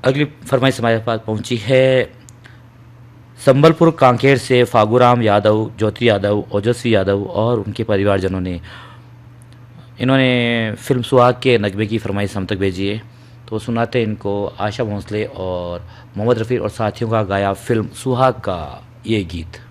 अगली फरमाइश हमारे पास पहुंची है संबलपुर कांकेर से फागूराम यादव, ज्योति यादव, ओजस्वी यादव और उनके परिवारजनों ने। इन्होंने फिल्म सुहाग के नगमे की फरमाइश हम तक भेजी है, तो सुनाते हैं इनको आशा भोंसले और मोहम्मद रफ़ी और साथियों का गाया फिल्म सुहाग का ये गीत।